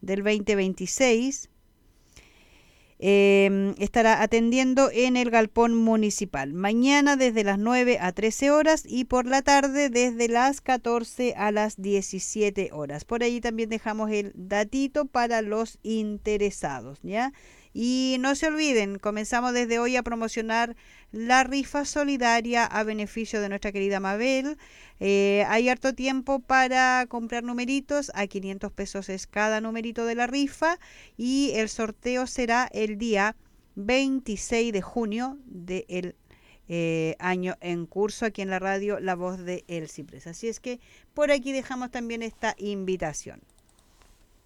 del 2026. Estará atendiendo en el galpón municipal. Mañana desde las 9 a 13 horas y por la tarde desde las 14 a las 17 horas. Por ahí también dejamos el datito para los interesados, ¿ya? Y no se olviden, comenzamos desde hoy a promocionar la rifa solidaria a beneficio de nuestra querida Mabel. Hay harto tiempo para comprar numeritos, a 500 pesos es cada numerito de la rifa y el sorteo será el día 26 de junio del año en curso aquí en la radio La Voz de El Ciprés. Así es que por aquí dejamos también esta invitación.